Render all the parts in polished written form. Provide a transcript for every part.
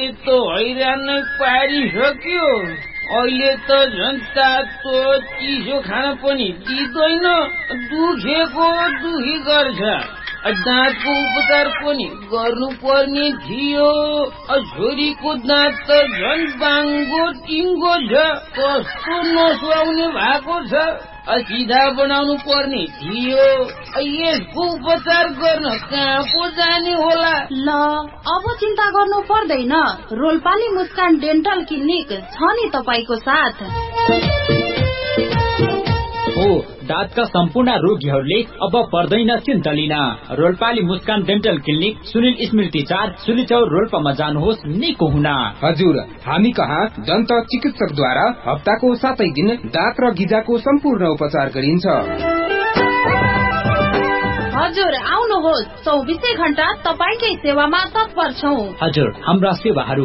त हैरान नै पारिसक्यो। अहिले त झन् तातो चिसो खान पनि दिँदैन, दुखेको दुखी गर्छ। दाँतको उपचार पनि गर्नुपर्ने थियो। छोरीको दाँत त झन् बाङ्गो टिङ्गो छ, कस्तो नसुहाउने भएको छ। सिधा बनाउनु पर्ने थियो। यसको उपचार गर्न कहाँ पो जाने होला? ल अब चिन्ता गर्नु पर्दैन, रोल्पाली मुस्कान डेन्टल क्लिनिक छ नि तपाईको साथ। हो, दाँतका सम्पूर्ण रोगीहरूले अब पर्दैन चिन्ता लिन। रोल्पाली मुस्कान डेन्टल क्लिनिक, सुनिल स्मृति 4, सुलिचौर, रोल्पामा जानुहोस् निको हुन। हजुर, हामी कहाँ दन्त चिकित्सकद्वारा हप्ताको 7 दिन दाँत र गिजाको सम्पूर्ण उपचार गरिन्छ। हजुर आउनुहोस्, 24 घण्टा तपाईकै सेवामा तत्पर छौं। हजुर, हाम्रा सेवाहरू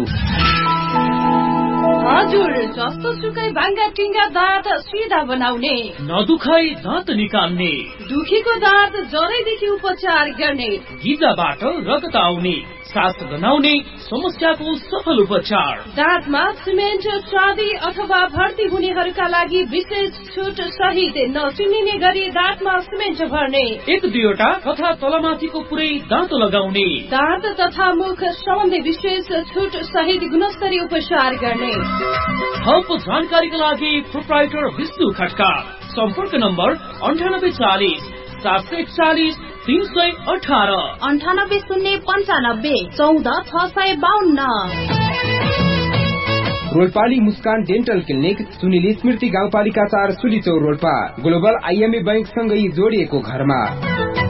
हजुर, जस्तो सुकै भाङ्गा टिङ्गा दाँत सिधा बनाउने, नदुखाई दाँत निकाल्ने, दुखीको दाँत जरैदेखि उपचार गर्ने, गिजाबाट रगत आउने, सास गनाउने समस्याको सफल उपचार, दाँतमा सिमेन्ट चाँदी अथवा भर्ती हुनेहरूका लागि विशेष छुट सहित नचिनिने गरी दाँतमा सिमेन्ट भर्ने, 1-2 तथा तलमाथिको पुरै दाँत लगाउने, दाँत तथा मुख सम्बन्धी विशेष छुट सहित गुणस्तरीय उपचार गर्ने। थप जानकारीका लागि प्रोप्राइटर विष्णु खड्का, सम्पर्क नम्बर 9840 741 318 98 095 14 652। रोल्पाली मुस्कान डेन्टल क्लिनिक, सुनिल स्मृति गाउँपालिका 4, सुलिचौर, रोल्पा। ग्लोबल IMA बैंक सँगै जोडिएको घरमा।